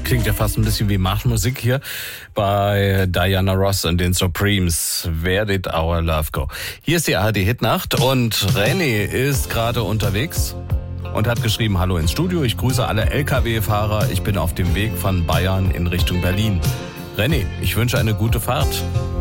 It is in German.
Klingt ja fast ein bisschen wie Marschmusik hier bei Diana Ross und den Supremes. Where did our love go? Hier ist die ARD-Hitnacht und René ist gerade unterwegs und hat geschrieben, hallo ins Studio, ich grüße alle LKW-Fahrer, ich bin auf dem Weg von Bayern in Richtung Berlin. René, ich wünsche eine gute Fahrt.